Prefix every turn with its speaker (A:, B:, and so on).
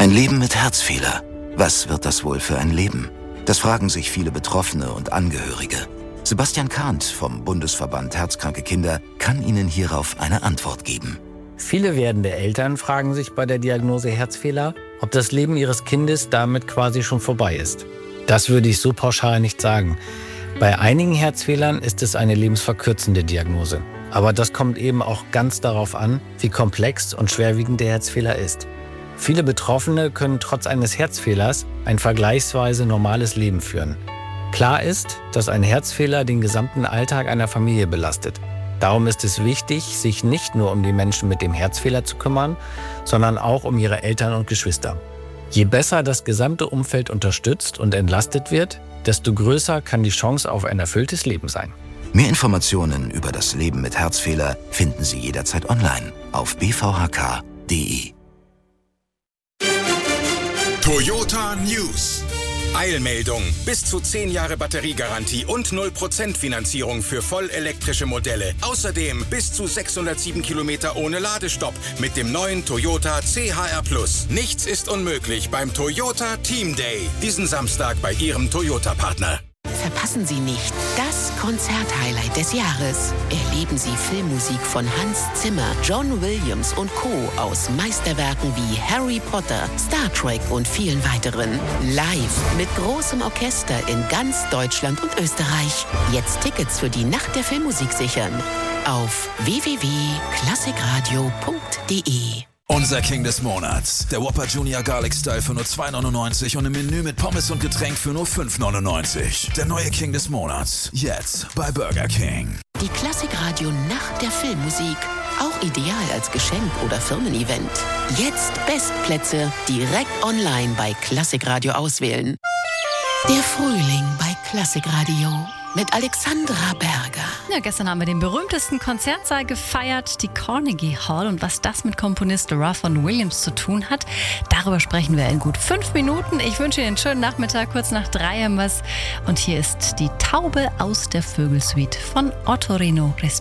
A: Ein Leben mit Herzfehler. Was wird das wohl für ein Leben? Das fragen sich viele Betroffene und Angehörige. Sebastian Kahnt vom Bundesverband Herzkranke Kinder kann Ihnen hierauf eine Antwort geben.
B: Viele werdende Eltern fragen sich bei der Diagnose Herzfehler, ob das Leben ihres Kindes damit quasi schon vorbei ist. Das würde ich so pauschal nicht sagen. Bei einigen Herzfehlern ist es eine lebensverkürzende Diagnose. Aber das kommt eben auch ganz darauf an, wie komplex und schwerwiegend der Herzfehler ist. Viele Betroffene können trotz eines Herzfehlers ein vergleichsweise normales Leben führen. Klar ist, dass ein Herzfehler den gesamten Alltag einer Familie belastet. Darum ist es wichtig, sich nicht nur um die Menschen mit dem Herzfehler zu kümmern, sondern auch um ihre Eltern und Geschwister. Je besser das gesamte Umfeld unterstützt und entlastet wird, desto größer kann die Chance auf ein erfülltes Leben sein.
A: Mehr Informationen über das Leben mit Herzfehler finden Sie jederzeit online auf bvhk.de.
C: Toyota News. Eilmeldung. Bis zu 10 Jahre Batteriegarantie und 0% Finanzierung für vollelektrische Modelle. Außerdem bis zu 607 Kilometer ohne Ladestopp mit dem neuen Toyota CHR+. Nichts ist unmöglich beim Toyota Team Day. Diesen Samstag bei Ihrem Toyota-Partner.
D: Verpassen Sie nicht das Konzerthighlight des Jahres. Erleben Sie Filmmusik von Hans Zimmer, John Williams und Co. aus Meisterwerken wie Harry Potter, Star Trek und vielen weiteren. Live mit großem Orchester in ganz Deutschland und Österreich. Jetzt Tickets für die Nacht der Filmmusik sichern. Auf www.klassikradio.de.
E: Unser King des Monats. Der Whopper Junior Garlic Style für nur 2,99 und im Menü mit Pommes und Getränk für nur 5,99. Der neue King des Monats. Jetzt bei Burger King.
D: Die Klassikradio Nacht der Filmmusik. Auch ideal als Geschenk oder Firmen-Event. Jetzt Bestplätze direkt online bei Klassikradio auswählen. Der Frühling bei Klassikradio. Mit Alexandra Berger.
F: Ja, gestern haben wir den berühmtesten Konzertsaal gefeiert, die Carnegie Hall. Und was das mit Komponist Ruffin Williams zu tun hat, darüber sprechen wir in gut 5 Minuten. Ich wünsche Ihnen einen schönen Nachmittag, kurz nach 3 haben wir's. Und hier ist die Taube aus der Vögelsuite von Ottorino Respighi.